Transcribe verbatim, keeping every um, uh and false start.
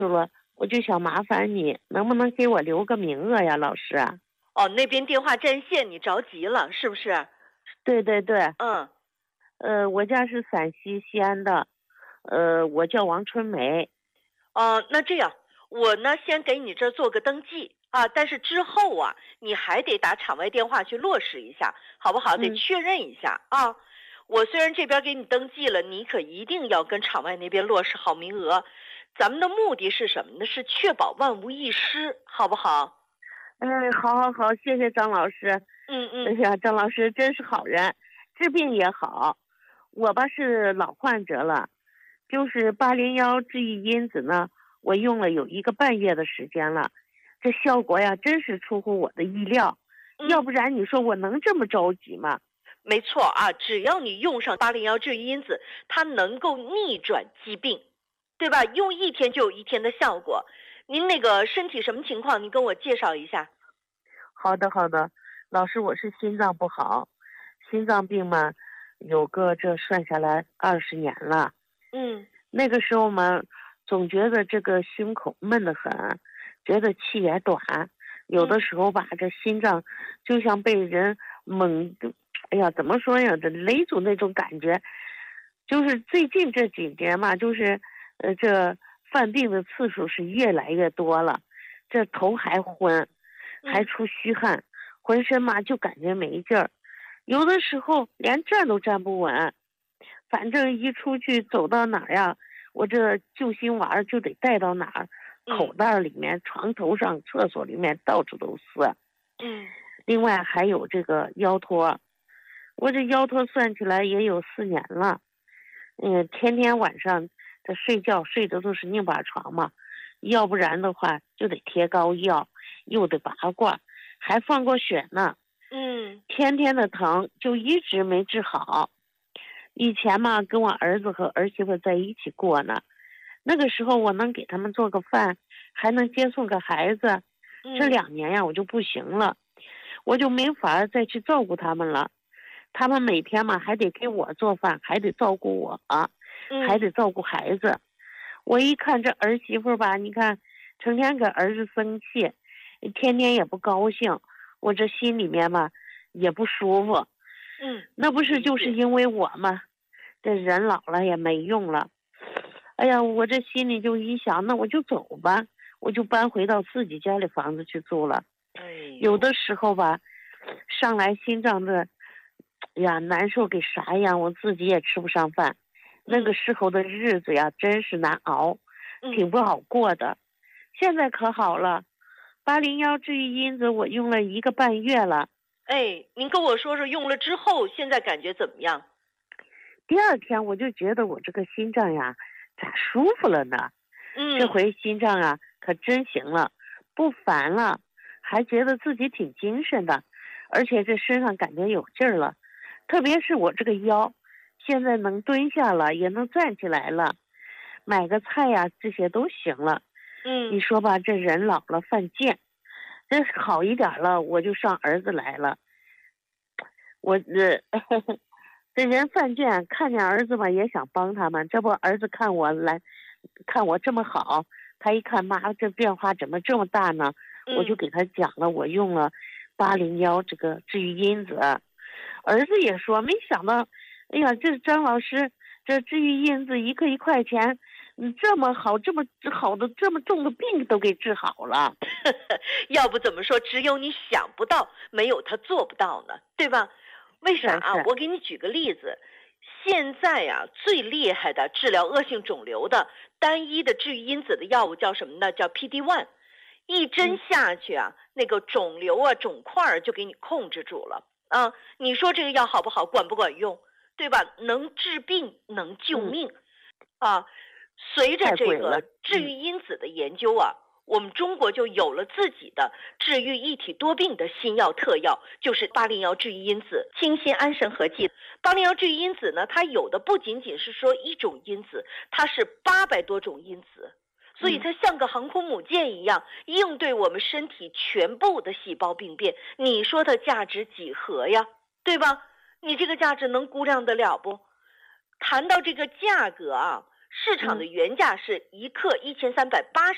是了，我就想麻烦你，能不能给我留个名额呀，老师啊？ 哦，那边电话占线，你着急了是不是？ 对对对， 嗯， 呃，我家是陕西西安的，呃，我叫王春梅。 哦，那这样，我呢先给你这儿做个登记啊，但是之后啊，你还得打场外电话去落实一下，好不好？得嗯， 确认一下啊。我虽然这边给你登记了，你可一定要跟场外那边落实好名额。咱们的目的是什么呢？是确保万无一失，好不好？ 哎，好好好，谢谢张老师。 嗯嗯哎呀，张老师真是好人，治病也好。我吧是老患者了，就是八零幺治愈因子呢，我用了有一个半月的时间了，这效果呀真是出乎我的意料。要嗯， 不然你说我能这么着急吗？ 没错啊，只要你用上八零幺治愈因子，它能够逆转疾病，对吧？用一天就有一天的效果。您那个身体什么情况？你跟我介绍一下。 好的好的，老师，我是心脏不好，心脏病嘛，有个这算下来二十年了。 嗯那个时候嘛，总觉得这个胸口闷得很，觉得气也短，有的嗯时候吧，这心脏就像被人猛地，哎呀，怎么说呀，这勒住那种感觉。就是最近这几年嘛，就是呃，这犯病的次数是越来越多了，这头还昏，还嗯出虚汗，浑身嘛就感觉没劲儿，有的时候连站都站不稳。反正一出去走到哪儿呀，我这救心丸就得带到哪儿，口嗯袋里面、床头上、厕所里面到处都是。 嗯另外还有这个腰托，我这腰托算起来也有四年了。嗯，天天晚上这睡觉睡的都是硬把床嘛，要不然的话就得贴膏药，又得拔罐，还放过血呢。 嗯天天的疼，就一直没治好。以前嘛，跟我儿子和儿媳妇在一起过呢，那个时候我能给他们做个饭，还能接送个孩子。这嗯两年呀，我就不行了，我就没法再去照顾他们了。他们每天嘛还得给我做饭，还得照顾我，还嗯得照顾孩子。我一看这儿媳妇吧，你看成天给儿子生气，天天也不高兴，我这心里面嘛也不舒服。 嗯， 那不是理解。 就是因为我吗？这人老了也没用了。哎呀，我这心里就一想，那我就走吧，我就搬回到自己家里房子去住了。 哎呦， 有的时候吧，上来心脏的，哎呀，难受给啥样，我自己也吃不上饭。那个时候的日子呀，真是难熬， 嗯， 挺不好过的。现在可好了，八零幺治愈因子我用了一个半月了。 哎，您跟我说说用了之后，现在感觉怎么样？ 第二天我就觉得我这个心脏呀，咋舒服了呢？ 嗯这回心脏啊可真行了，不烦了，还觉得自己挺精神的，而且这身上感觉有劲儿了。特别是我这个腰，现在能蹲下了，也能站起来了，买个菜呀这些都行了。你嗯说吧，这人老了犯贱，这好一点了，我就上儿子来了。我这这人犯贱，看见儿子吧也想帮他们。这不儿子看我来，看我这么好，他一看妈这变化怎么这么大呢？我就嗯， 给他讲了，我用了八零幺这个治愈因子。儿子也说没想到，哎呀，这张老师这治愈因子一个一块钱，嗯，这么好，这么好的这么重的病都给治好了。 要不怎么说只有你想不到，没有他做不到呢，对吧？为啥啊？ 是是， 我给你举个例子，现在呀、最厉害的治疗恶性肿瘤的单一的治愈因子的药物叫什么呢？叫 P D 一，一针嗯下去啊，那个肿瘤啊肿块儿就给你控制住了啊。你说这个药好不好？管不管用？对吧？能治病，能救嗯， 命啊。随着这太贵了。 个治愈嗯因子的研究啊，我们中国就有了自己的治愈一体多病的新药特药，就是八零幺治愈因子清心安神合剂。八零幺治愈因子呢，它有的不仅仅是说一种因子，它是八百多种因子，所以嗯， 它像个航空母舰一样，应对我们身体全部的细胞病变。你说它价值几何呀？对吧？你这个价值能估量得了不？谈到这个价格啊，市场的嗯原价是一克一千三百八十。